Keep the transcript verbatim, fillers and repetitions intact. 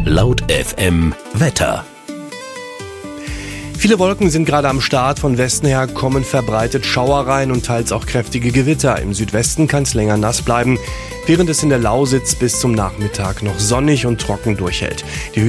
Laut F M Wetter. Viele Wolken sind gerade am Start. Von Westen her kommen verbreitet Schauer rein und teils auch kräftige Gewitter. Im Südwesten kann es länger nass bleiben, während es in der Lausitz bis zum Nachmittag noch sonnig und trocken durchhält. Die